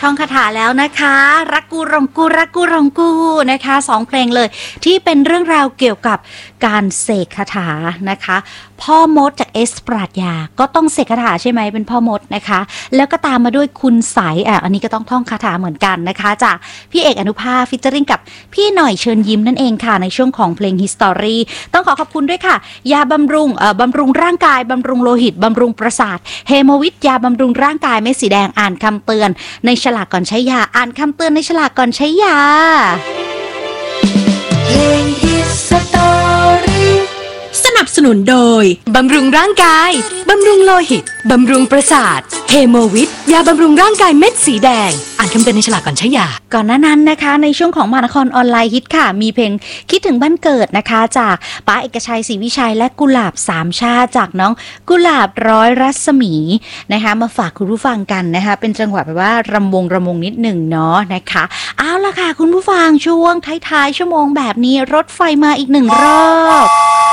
ท่องคาถาแล้วนะคะรักกูรองกูรักกูรองกูนะคะ2เพลงเลยที่เป็นเรื่องราวเกี่ยวกับการเสกคาถานะคะพ่อมดจากเอสปราชญาก็ต้องเสกคาถาใช่ไหมเป็นพ่อมดนะคะแล้วก็ตามมาด้วยคุณใสอันนี้ก็ต้องท่องคาถาเหมือนกันนะคะจากพี่เอกอนุภาพฟีเจอริ่งกับพี่หน่อยเชิญยิ้มนั่นเองค่ะในช่วงของเพลง History ต้องขอบคุณด้วยค่ะยาบำรุงร่างกายบำรุงโลหิตบำรุงประสาทเฮโมวิทยาบำรุงร่างกายเม็ดสีแดงอ่านคำเตือนในฉลากก่อนใช้ยาอ่านคำเตือนในฉลากก่อนใช้ยาเพลง History สนับสนุนโดยบำรุงร่างกายบำรุงโลหิตบำรุงประสาทเฮโมวิทยาบำรุงร่างกายเม็ดสีแดงอ่านคำเตือนในฉลากก่อนใช้ยาก่อนหน้านั้นนะคะในช่วงของมหานครออนไลน์ฮิตค่ะมีเพลงคิดถึงบ้านเกิดนะคะจากป้าเอกชัยศรีวิชัยและกุหลาบสามชาติจากน้องกุหลาบร้อยรัศมีนะคะมาฝากคุณผู้ฟังกันนะคะเป็นจังหวะแบบว่ารำวงนิดหนึ่งเนาะนะคะเอาล่ะค่ะคุณผู้ฟังช่วงท้ายๆชั่วโมงแบบนี้รถไฟมาอีก1 รอบ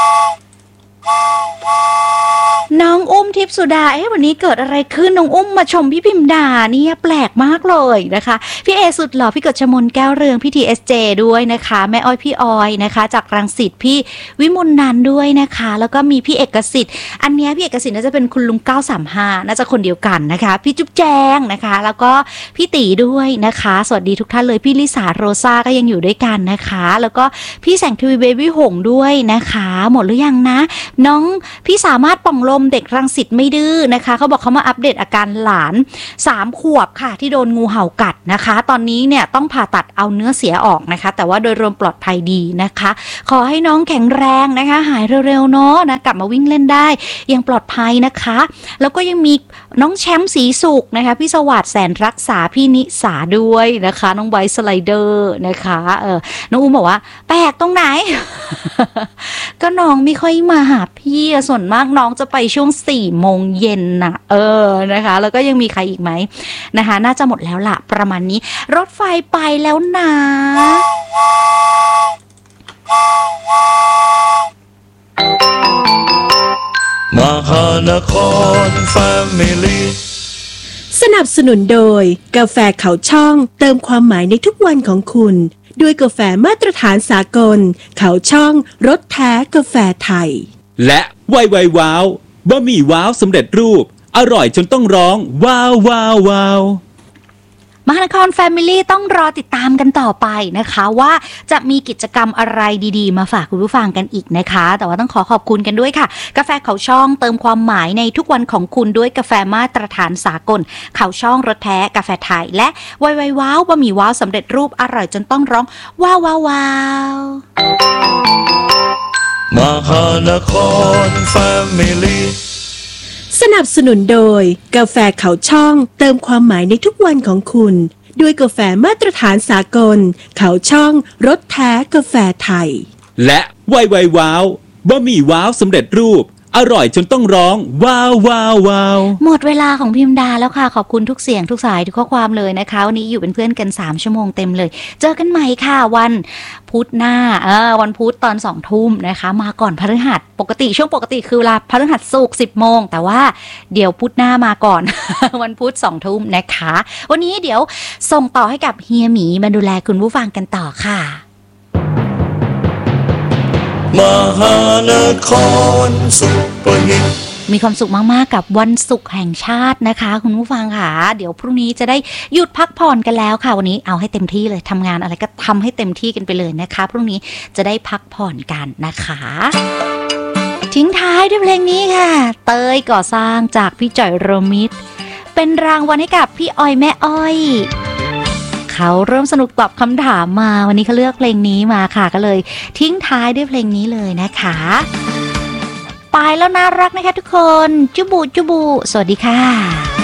น้องอุ้มทิพย์สุดาวันนี้เกิดอะไรขึ้นน้องอุ้มมาชมพี่พิมดาเนี่ยแปลกมากเลยนะคะพี่เอสุดหล่อพี่กฤษมนแก้วเรืองพี่ทีเอสเจด้วยนะคะแม่อ้อยพี่ออยนะคะจากรังสิตพี่วิมลนันท์ด้วยนะคะแล้วก็มีพี่เอกสิทธิ์อันนี้พี่เอกสิทธิ์น่าจะเป็นคุณลุง935น่าจะคนเดียวกันนะคะพี่จุ๊บแจงนะคะแล้วก็พี่ตีด้วยนะคะสวัสดีทุกท่านเลยพี่ลิสาโรซ่าก็ยังอยู่ด้วยกันนะคะแล้วก็พี่แสงทวีเบบี้หงด้วยนะคะหมดหรือยังนะน้องพี่สามารถป่องลมเด็กรังสิตไม่ดื้อนะคะเขาบอกเขามาอัปเดตอาการหลาน3 ขวบค่ะที่โดนงูเห่ากัดนะคะตอนนี้เนี่ยต้องผ่าตัดเอาเนื้อเสียออกนะคะแต่ว่าโดยรวมปลอดภัยดีนะคะขอให้น้องแข็งแรงนะคะหายเร็วๆเนาะนะกลับมาวิ่งเล่นได้ยังปลอดภัยนะคะแล้วก็ยังมีน้องแชมป์สีสุขนะคะพี่สวัสดิ์แสนรักษาพี่นิสาด้วยนะคะน้องไบสไลเดอร์นะคะน้องอุ้มบอกว่าแปลกตรงไหน ก็น้องไม่ค่อยมาหาพี่ส่วนมากน้องจะไปช่วง4 โมงเย็นนะนะคะแล้วก็ยังมีใครอีกไหมนะคะน่าจะหมดแล้วล่ะประมาณนี้รถไฟไปแล้วนะมหานครแฟมิลี่สนับสนุนโดยกาแฟเขาช่องเติมความหมายในทุกวันของคุณด้วยกาแฟมาตรฐานสากลเขาช่องรสแท้กาแฟไทยและไวว้าวบะหมี่ว้าวสำเร็จรูปอร่อยจนต้องร้องว้าวว้าวว้าวมหานครแฟมิลี่ต้องรอติดตามกันต่อไปนะคะว่าจะมีกิจกรรมอะไรดีๆมาฝากคุณผู้ฟังกันอีกนะคะแต่ว่าต้องขอบคุณกันด้วยค่ะกาแฟเขาช่องเติมความหมายในทุกวันของคุณด้วยกาแฟมาตรฐานสากลเขาช่องรสแท้กาแฟไทยและไวว้าวบะหมี่ว้าวสำเร็จรูปอร่อยจนต้องร้องว้าวว้าวว้าวมหานครแฟมิลี่สนับสนุนโดยกาแฟเขาช่องเติมความหมายในทุกวันของคุณด้วยกาแฟมาตรฐานสากลเขาช่องรสแท้กาแฟไทยและไวว้าวบะหมี่ว้าวสำเร็จรูปอร่อยจนต้องร้องว้าวว้าวว้าวหมดเวลาของพิมดาแล้วค่ะขอบคุณทุกเสียงทุกสายทุกข้อความเลยนะคะวันนี้อยู่เป็นเพื่อนกัน3 ชั่วโมงเต็มเลยเจอกันใหม่ค่ะวันพุธหน้าวันพุธตอน 20:00 นนะคะมาก่อนพฤหัสปกติช่วงปกติคือเวลาพฤหัสศุกร์ 10 โมงแต่ว่าเดี๋ยวพุธหน้ามาก่อน วันพุธ 20:00 นนะคะวันนี้เดี๋ยวส่งต่อให้กับเฮียหมีมาดูแลคุณผู้ฟังกันต่อค่ะมหานครซุปเปอร์ฮิตมีความสุขมากๆกับวันศุกร์แห่งชาตินะคะคุณผู้ฟังค่ะเดี๋ยวพรุ่งนี้จะได้หยุดพักผ่อนกันแล้วค่ะวันนี้เอาให้เต็มที่เลยทำงานอะไรก็ทำให้เต็มที่กันไปเลยนะคะพรุ่งนี้จะได้พักผ่อนกันนะคะทิ้งท้ายด้วยเพลงนี้ค่ะเตยก่อสร้างจากพี่จ่อยโรมิตเป็นรางวัลให้กับพี่ออยแม่อ้อยเขาเริ่มสนุกตอบคำถามมาวันนี้เขาเลือกเพลงนี้มาค่ะก็เลยทิ้งท้ายด้วยเพลงนี้เลยนะคะไปแล้วน่ารักนะคะทุกคนจุบูจุบูสวัสดีค่ะ